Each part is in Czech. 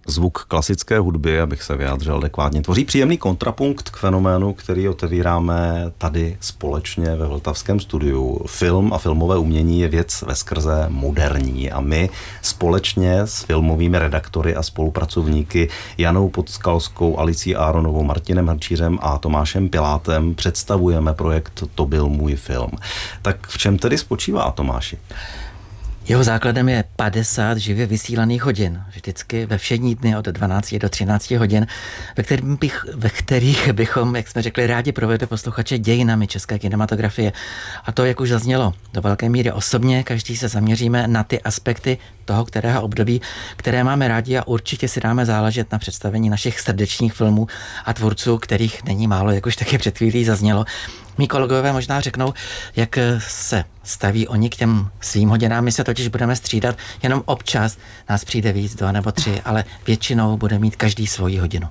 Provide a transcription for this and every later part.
zvuk klasické hudby, abych se vyjádřil adekvátně, tvoří příjemný kontrapunkt k fenoménu, který otevíráme tady společně ve Vltavském studiu. Film a filmové umění je věc veskrze moderní a my společně s filmovými redaktory a spolupracovníky Janou Podskalskou, Alicí Áronovou, Martinem Hrčířem a Tomášem Pilátem představujeme projekt To byl můj film. Tak v čem tedy spočívá, Tomáši? Jeho základem je 50 živě vysílaných hodin, vždycky ve všední dny od 12 do 13 hodin, ve kterých bychom, jak jsme řekli, rádi provedli posluchače dějinami české kinematografie. A to, jak už zaznělo, do velké míry osobně, každý se zaměříme na ty aspekty toho, kterého období, které máme rádi a určitě si dáme záležet na představení našich srdečních filmů a tvůrců, kterých není málo, jak už taky před chvílí zaznělo. Mí kolegové možná řeknou, jak se staví oni k těm svým hodinám. My se totiž budeme střídat, jenom občas nás přijde víc, 2 nebo 3, ale většinou bude mít každý svoji hodinu.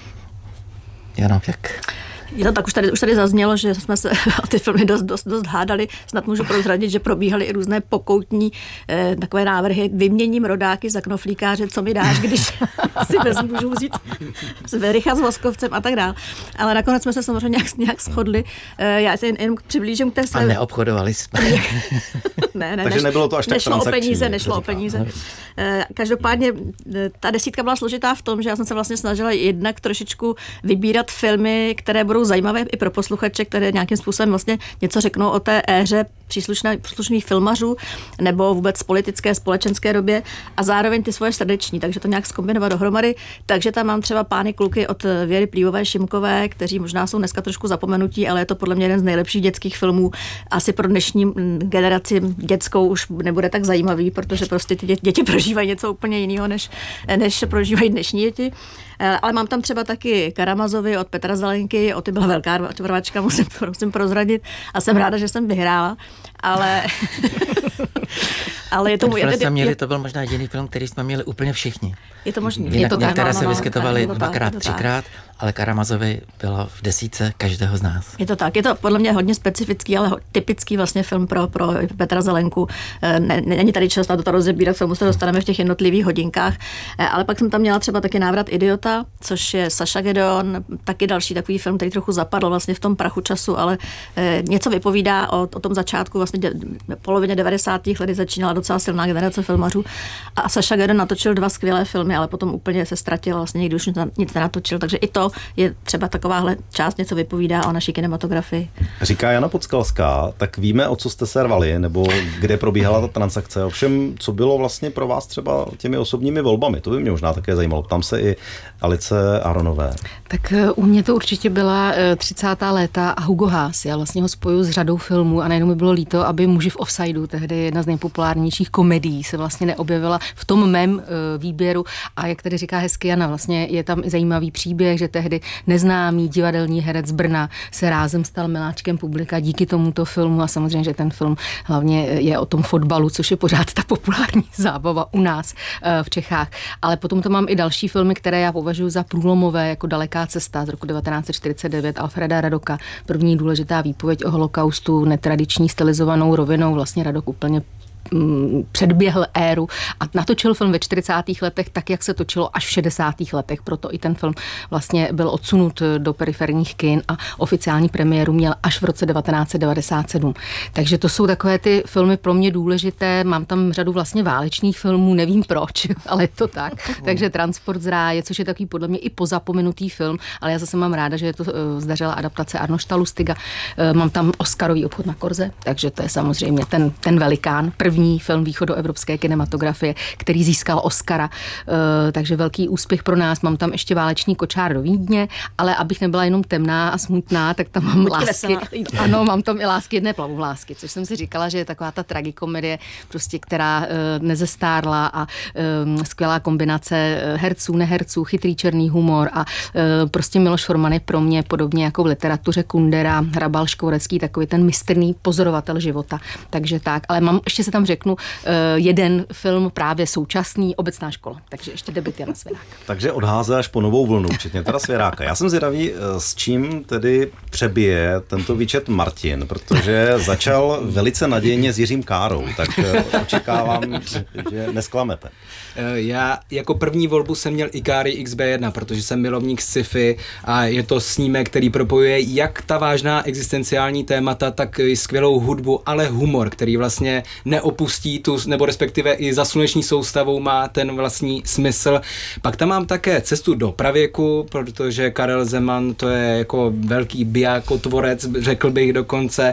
Jenom jak... No, tak už tady zaznělo, že jsme se o ty filmy dost hádali. Snad můžu prozradit, že probíhaly i různé pokoutní takové návrhy. Vyměním rodáky za knoflíkáře, co mi dáš, když si můžu vzít z Vericha s Voskovcem a tak dál. Ale nakonec jsme se samozřejmě nějak shodli. Já se jenom přiblížím k té své... A neobchodovali jsme. Ne, takže nebylo to až tak transakční. Nešlo o peníze. Každopádně ta desítka byla složitá v tom, že já jsem se vlastně snažila jednak trošičku vybírat filmy, které budou zajímavé i pro posluchače, které nějakým způsobem vlastně něco řeknou o té éře příslušných filmařů nebo vůbec politické, společenské době a zároveň ty svoje srdeční, takže to nějak zkombinovat dohromady. Takže tam mám třeba Pány kluky od Věry Plívové Šimkové, kteří možná jsou dneska trošku zapomenutí, ale je to podle mě jeden z nejlepších dětských filmů. Asi pro dnešní generaci dětskou už nebude tak zajímavý, protože prostě ty děti prožívají něco úplně jiného, než prožívají dnešní děti. Ale mám tam třeba taky Karamazovi od Petra Zelenky, o ty byla velká rvačka, musím prozradit a jsem ráda, že jsem vyhrála, ale je to můj... To byl možná jediný film, který jsme měli úplně všichni. Je to možný. Některé se vyskytovaly 2x, 3x, ale Karamazovi bylo v 10 každého z nás. Je to tak, je to podle mě hodně specifický, ale typický vlastně film pro Petra Zelenku. Není tady čas na to rozebírat, k tomu se dostaneme v těch jednotlivých hodinkách, ale pak jsem tam měla třeba taky Návrat idiota, což je Saša Gedeon, taky další takový film, který trochu zapadl vlastně v tom prachu času, ale něco vypovídá o tom začátku, vlastně polovině 90. let začínala docela silná generace filmařů a Saša Gedeon natočil 2 skvělé filmy, ale potom úplně se ztratil, vlastně nikdy už nic nenatočil, takže i to je třeba takováhle část, něco vypovídá o naší kinematografii. Říká Jana Podskalská, tak víme, o co jste se rvali, nebo kde probíhala ta transakce. Ovšem, co bylo vlastně pro vás třeba těmi osobními volbami? To by mě možná také zajímalo. Ptám se i Alice Áronové. Tak u mě to určitě byla 30. léta a Hugo Haas. Já vlastně ho spojuji s řadou filmů a najednou mi bylo líto, aby Muži v offsideu, tehdy jedna z nejpopulárnějších komedií, se vlastně neobjevila v tom mém výběru. A jak tady říká hezky Jana, vlastně je tam i zajímavý příběh, že tehdy neznámý divadelní herec z Brna se rázem stal miláčkem publika díky tomuto filmu a samozřejmě, že ten film hlavně je o tom fotbalu, což je pořád ta populární zábava u nás v Čechách. Ale potom to mám i další filmy, které já považuji za průlomové, jako Daleká cesta z roku 1949 Alfreda Radoka. První důležitá výpověď o holokaustu, netradiční stylizovanou rovinou, vlastně Radok úplně předběhl éru a natočil film ve 40. letech tak, jak se točilo až v 60. letech. Proto i ten film vlastně byl odsunut do periferních kin a oficiální premiéru měl až v roce 1997. Takže to jsou takové ty filmy pro mě důležité. Mám tam řadu vlastně válečných filmů, nevím proč, ale je to tak. Takže Transport z ráje, což je takový podle mě i pozapomenutý film, ale já zase mám ráda, že je to zdařila adaptace Arnošta Lustiga. Mám tam Oscarový obchod na Korze, takže to je samozřejmě ten velikán, první film východoevropské kinematografie, který získal Oscara, takže velký úspěch pro nás. Mám tam ještě Váleční kočár do Vídně, ale abych nebyla jenom temná a smutná, tak tam mám lásky. Ano, mám tam i Lásky jedné plavovlásky, což jsem si říkala, že je taková ta tragikomedie, prostě, která nezestárla a skvělá kombinace herců, neherců, chytrý černý humor a prostě Miloš Forman je pro mě podobně jako v literatuře Kundera, Hrabal, Škvorecký, takový ten mistrný pozorovatel života. Takže tak, ale ještě se tam vám řeknu jeden film právě současný, Obecná škola. Takže ještě debut Jana Svěráka. Takže odháze až po novou vlnu, včetně teda Svěráka. Já jsem zvědavý, s čím tedy přebije tento výčet Martin, protože začal velice nadějně s Jiřím Károu, tak očekávám, že nesklamete. Já jako první volbu jsem měl Ikari XB1, protože jsem milovník sci-fi a je to snímek, který propojuje jak ta vážná existenciální témata, tak i skvělou hudbu, ale humor, který vlastně neopustí tu, nebo respektive i za sluneční soustavou má ten vlastní smysl. Pak tam mám také Cestu do pravěku, protože Karel Zeman to je jako velký bijakotvorec, řekl bych dokonce.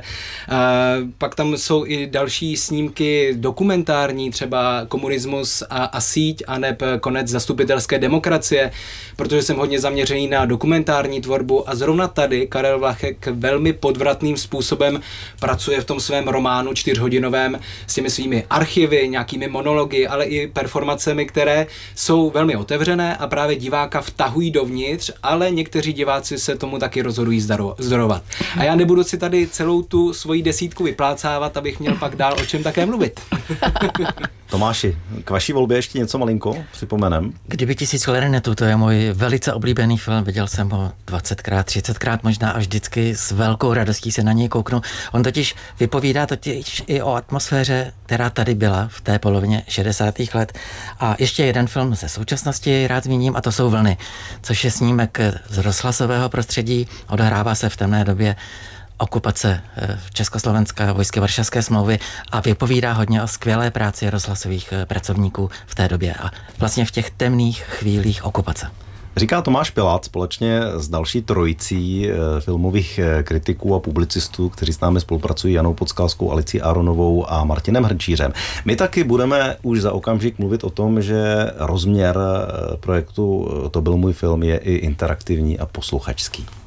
Pak tam jsou i další snímky dokumentární, třeba Komunismus a síť, aneb Konec zastupitelské demokracie, protože jsem hodně zaměřený na dokumentární tvorbu a zrovna tady Karel Vlachek velmi podvratným způsobem pracuje v tom svém románu 4hodinovém s těmi svými archivy, nějakými monology, ale i performacemi, které jsou velmi otevřené a právě diváka vtahují dovnitř, ale někteří diváci se tomu taky rozhodují zdorovat. A já nebudu si tady celou tu svoji desítku vyplácávat, abych měl pak dál o čem také mluvit. Tomáši, k vaší volbě ještě něco malinko připomenem. Kdyby 1000 klarinetů, to je můj velice oblíbený film, viděl jsem ho 20krát, 30krát možná a vždycky s velkou radostí se na něj kouknu. On totiž vypovídá i o atmosféře, která tady byla v té polovině 60. let. A ještě jeden film ze současnosti rád zmíním a to jsou Vlny, což je snímek z rozhlasového prostředí, odehrává se v temné době okupace Československa, vojsky Varšavské smlouvy a vypovídá hodně o skvělé práci rozhlasových pracovníků v té době a vlastně v těch temných chvílích okupace. Říká Tomáš Pilát společně s další trojicí filmových kritiků a publicistů, kteří s námi spolupracují, Janou Podskalskou, Alicí Aronovou a Martinem Hrnčířem. My taky budeme už za okamžik mluvit o tom, že rozměr projektu To byl můj film je i interaktivní a posluchačský.